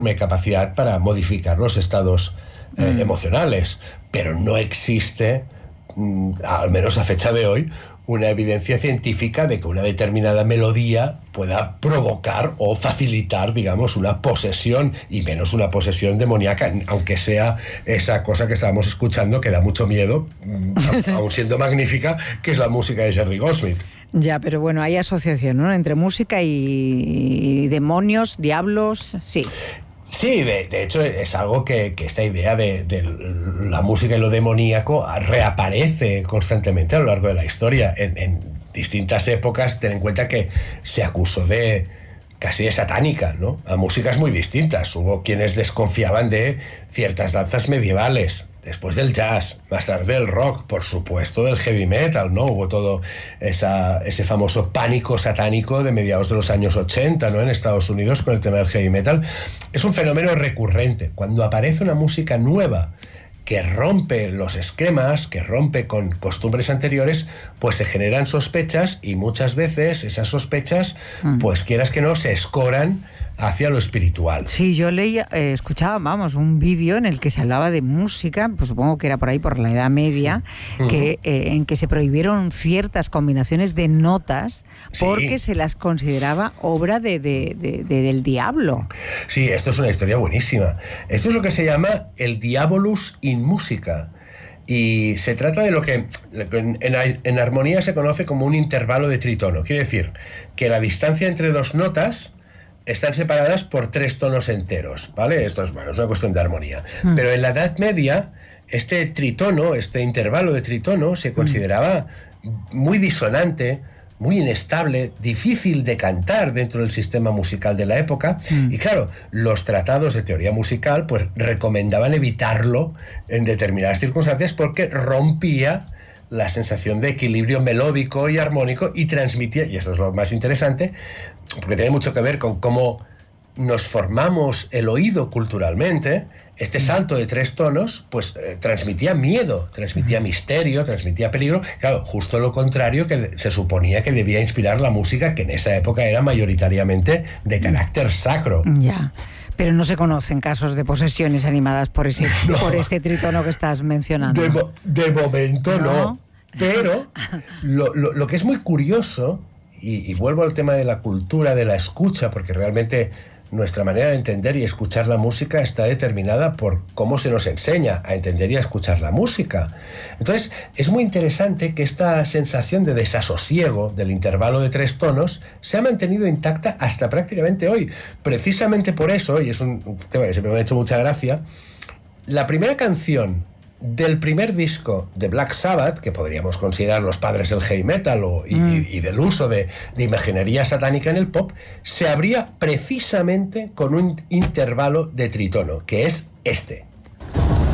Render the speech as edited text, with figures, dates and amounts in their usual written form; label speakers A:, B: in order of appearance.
A: capacidad para modificar los estados emocionales, pero no existe, al menos a fecha de hoy, una evidencia científica de que una determinada melodía pueda provocar o facilitar, digamos, una posesión, y menos una posesión demoníaca, aunque sea esa cosa que estábamos escuchando que da mucho miedo, aún siendo magnífica, que es la música de Jerry Goldsmith.
B: Ya, pero bueno, hay asociación, ¿no?, entre música y demonios, diablos, sí.
A: Sí, de hecho es algo que esta idea de la música y lo demoníaco reaparece constantemente a lo largo de la historia. En distintas épocas, ten en cuenta que se acusó de casi de satánica, ¿no?, a músicas muy distintas. Hubo quienes desconfiaban de ciertas danzas medievales, después del jazz, más tarde del rock, por supuesto del heavy metal, ¿no? Hubo todo ese famoso pánico satánico de mediados de los años 80, ¿no?, en Estados Unidos con el tema del heavy metal. Es un fenómeno recurrente. Cuando aparece una música nueva que rompe los esquemas, que rompe con costumbres anteriores, pues se generan sospechas, y muchas veces esas sospechas, pues quieras que no, se escoran hacia lo espiritual.
B: Sí, yo leía, escuchaba, vamos, un vídeo en el que se hablaba de música, pues supongo que era por ahí, por la Edad Media, en que se prohibieron ciertas combinaciones de notas porque se las consideraba obra del diablo.
A: Sí, esto es una historia buenísima. Esto es lo que se llama el diabolus in musica. Y se trata de lo que en armonía se conoce como un intervalo de tritono. Quiere decir que la distancia entre dos notas están separadas por 3 tonos enteros, ¿vale? Esto es, bueno, es una cuestión de armonía. Pero en la Edad Media, este tritono, este intervalo de tritono, se consideraba muy disonante, muy inestable, difícil de cantar dentro del sistema musical de la época. Y claro, los tratados de teoría musical pues recomendaban evitarlo en determinadas circunstancias porque rompía la sensación de equilibrio melódico y armónico y transmitía, y esto es lo más interesante, porque tiene mucho que ver con cómo nos formamos el oído culturalmente. Este salto de 3 tonos pues transmitía miedo, transmitía misterio, transmitía peligro. Claro, justo lo contrario que se suponía que debía inspirar la música, que en esa época era mayoritariamente de carácter sacro.
B: Ya. Pero no se conocen casos de posesiones animadas por este tritono que estás mencionando.
A: De momento no. Pero lo que es muy curioso, y vuelvo al tema de la cultura, de la escucha, porque realmente nuestra manera de entender y escuchar la música está determinada por cómo se nos enseña a entender y a escuchar la música. Entonces, es muy interesante que esta sensación de desasosiego del intervalo de 3 tonos se ha mantenido intacta hasta prácticamente hoy. Precisamente por eso, y es un tema que siempre me ha hecho mucha gracia, la primera canción del primer disco de Black Sabbath, que podríamos considerar los padres del heavy metal y del uso de imaginería satánica en el pop, se abría precisamente con un intervalo de tritono, que es este.